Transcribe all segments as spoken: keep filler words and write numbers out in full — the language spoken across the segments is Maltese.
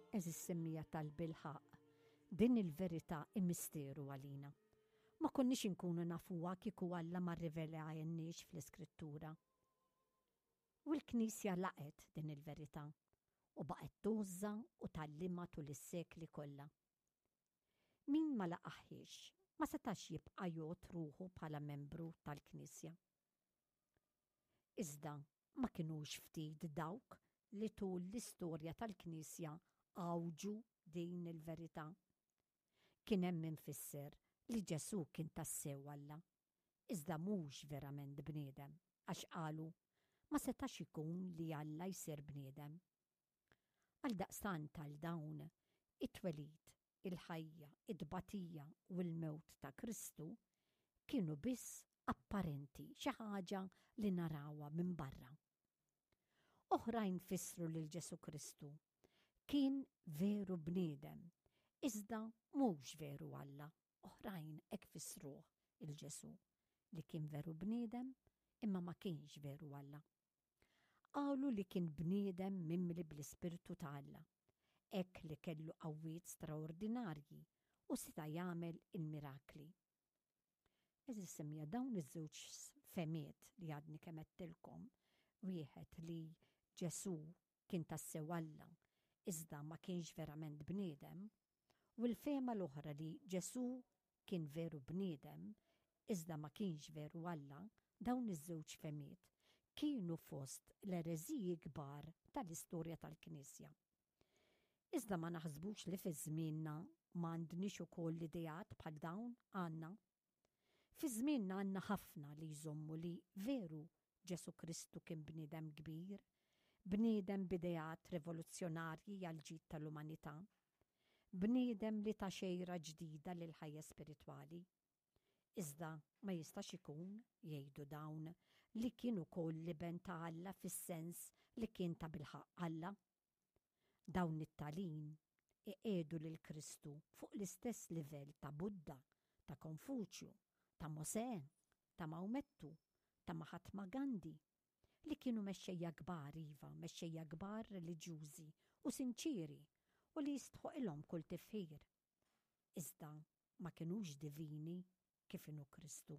Eżis semmija tal-bilħaq, din il-verità immisteru għalina. Ma konniex inkunu nafuha kieku Alla ma rrivelajniex fl-Iskrittura. U l-Knisja laqet din il-verità u baqet tuża u tallima tul is-sekli kollha. Min ma laqaħiex ma setax jibqa' jgħod ruħu bħala membru tal-Knisja. Iżda ma kinux ftit dawk li tul l-istorja tal-Knisja għawġu din il-verità. Kien hemm min fisser li Ġesu kien tassew Alla, iżda mhux verament bniedem, għax qalu ma setax ikun li Alla jsir bniedem. Għaldaqstant tal dawn it-twelid, il-ħajja, id-batija u l-mewt ta' Kristu kienu biss apparenti, xi ħaġa li narawha minn barra. Oħrajn fissru lil Ġesu Kristu kien veru bniedem, iżda mhux veru Alla. Oħrajn hekk fissruh il-Ġesu li kien veru bniedem imma ma kienx veru Alla. Qalu li kien bniedem mimli bl-Ispirtu ta' Alla, hekk li kellu qawwiet straordinarji u seta' jagħmel il-mirakli. Eżis semmija dawn iż-żewġ femiet li għadni kemm qedtilkom, wieħed li Ġesu kien tassew Alla iżda ma kienx verament bniedem, u l-fema l-oħra li Ġesu kien veru bniedem iżda ma kienx veru Alla, dawn iż-żewġ femiet kienu fost l-ereżiji kbar tal-istorja tal-Knisja. Iżda ma naħsbux li fi żmienna m'għandniex ukoll idejat bħal dawn għandna. Fi żmienna għandna ħafna li jżommu li veru Ġesu Kristu kien bniedem kbir, bniedem b'idejat rivoluzzjonarji għal-ġid tal-umanità, bniedem li ta' xejra ġdida lil ħajja spiritwali. Iżda ma jistax ikun jgħidu dawn li kienu koll liben ta' Alla fis-sens li kien ta' bilħaq Alla. Dawn it-talin iqedu lil Kristu fuq l-istess livell ta' Buddha, ta' Konfuċju, ta' Mosè, ta' Maomettu, ta' Mahatma Gandhi, li kienu mexxejja kbar iva, mexxejja kbar reliġjużi u sinċiri u li jistħoqilhom kull tifħir. Iżda ma kinux divini kif inhu Kristu.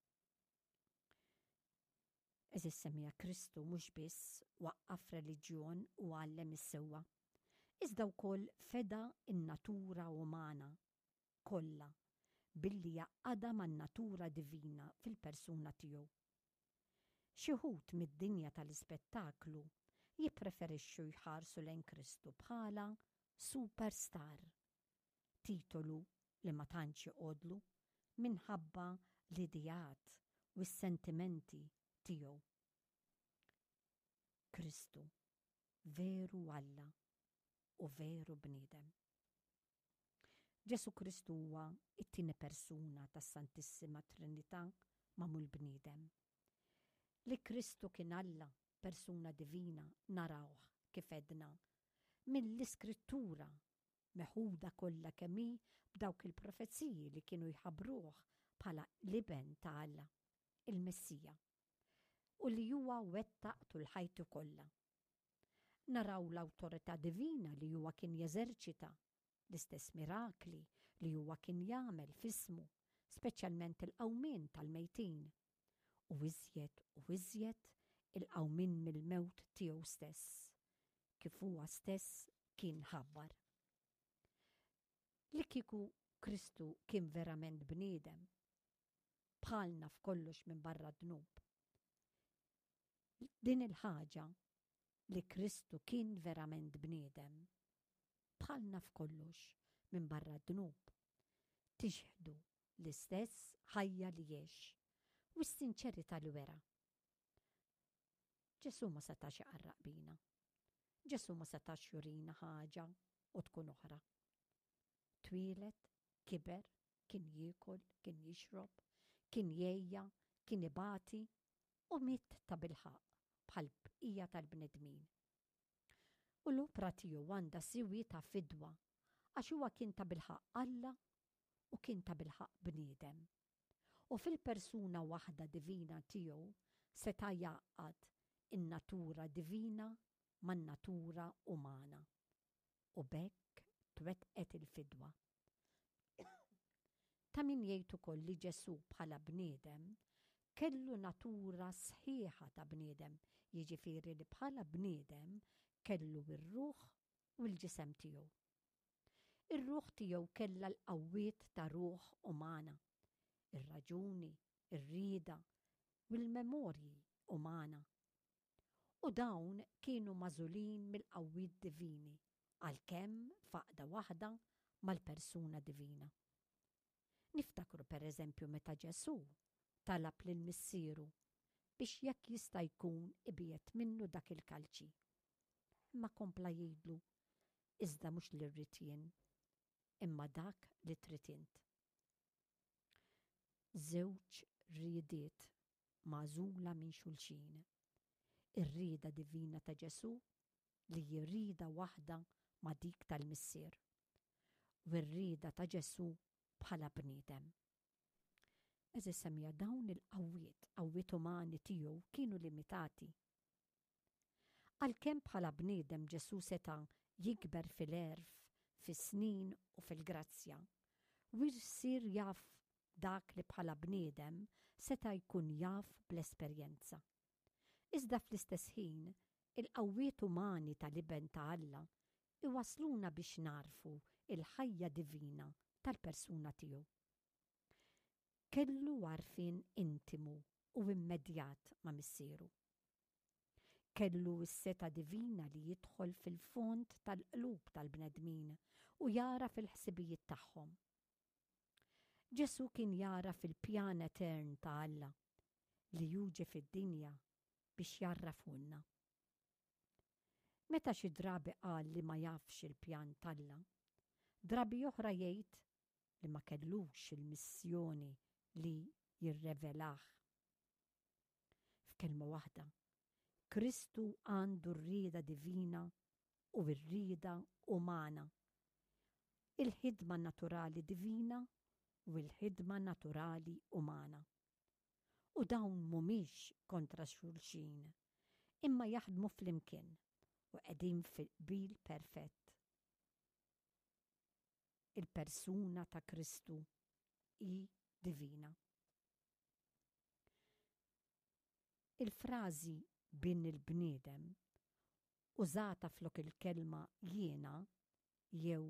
Eżis semmija Kristu mhux biss waqqaf reliġjon u għallem is-sewwa, iżda wkoll feda in-natura umana kollha billi jaqgħadha man-natura divina fil-persuna tiegħu. Xi wħud mid-dinja tal-ispettaklu jippreferixxu jħarsu lejn Kristu bħala superstar, titolu li ma tantx iqodlu minħabba l-idejat u s-sentimenti tiegħu. Kristu, veru Alla u veru bniedem. Ġesu Kristu huwa it-tieni persuna tas-Santissima Trinità magħmul bniedem. Li Kristu kien Alla, persuna divina, narawh kif edna mill-Iskrittura meħuda kollha kemm hi b'dawk il-profezziji li kienu jħabbruh bħala liben ta' Alla, il-Messija, u li huwa wettaq tul ħajtu kollha. Naraw l-awtorità divina li huwa kien jeżerċita, l-istess mirakli li huwa kien jagħmel f'ismu, speċjalment il-qawmien tal-mejtin, u iżjed u iżjed il-qawmien mill-mewt tiegħu stess, kif huwa stess kien ħabbar. Li kieku Kristu kien verament bniedem, bħalna f'kollox minn barra dnub. Din il-ħaġa li Kristu kien verament bniedem, bħalna f'kollox minn barra dnub, tixħdu l-istess ħajja li jgħix u s-sinċerità li wera. Ġesu ma setax iqarraq bina. Ġesu ma setax jurina ħaġa u tkun oħra. Twilet, kiber, kien jiekol, kien jixrob, kien jgħejja, kien ibati u miet ta' bilħaq bħal bqija tal-bnedmin. U l-opra tiegħu għandha siwi ta' fidwa għax huwa kien ta' bilħaq Alla u kien ta' bilħaq bniedem. U fil-persuna waħda divina tiegħu seta' jgħaqqad in-natura divina man-natura umana. u bekk twettqet il-fidwa. Ta' min jgħid ukoll li Ġesu bħala bniedem kellu natura sħiħa ta' bniedem, jiġifieri li bħala bniedem kellu r-ruħ u l-ġisem tiegħu. Ir-ruħ tiegħu kellha l-qawwiet ta' ruħ umana, ir-raġuni, ir-rieda u l-memorji umana. U dawn kienu magħżulin mill-qawwiet divini, għalkemm faqda waħda mal-persuna divina. Niftakru pereżempju meta Ġesu talab lil missieru biex jekk jista' jkun ibiet minnu dak il-kalċi. Imma kompla jgħidlu, iżda mhux li rrid jien, imma dak li trid int. Żewġ riediet magħżula minn xulxin. Ir-rieda divina ta' Ġesu li hi rieda waħda ma' dik tal-missier. U r-rieda ta' Ġesu bħala bniedem. Eżis semja dawn il-qawwiet, qawwiet umani tiegħu kienu limitati. Għalkemm bħala bniedem Ġesu seta' jikber fil-erf, fis-snin u fil-grazzja, u jsir jaf dak li bħala bniedem seta' jkun jaf bl-esperjenza. Iżda fl-istess ħin, il-qawwiet umani tal-iben ta' Alla iwasluna biex narfu il-ħajja divina tal-persuna tiegħu. Kellu għarfien intimu u immedjat ma' missieru. Kellu s-seta divina li jidħol fil-fond tal-qlub tal-bnedmin u jara fil-ħsibijiet tagħhom. Ġesu kien jara fil-pjan etern ta' Alla li juġi fid-dinja biex jarrafunna. Meta xi drabi qal li ma jafx il-pjan t'Alla, drabi oħra jgħid li ma kellux il-missjoni li jirrevelah. F'kelma waħda, Kristu għandu r-rieda divina u r-rieda umana, il-ħidma naturali divina u l-ħidma naturali umana. U dawn mhumiex kontra xulxin, imma jaħdmu flimkien u qegħdin fil-qbil perfett. Il-persuna ta' Kristu hi divina. Il-frażi bin il-bniedem użata flok il-kelma jiena jew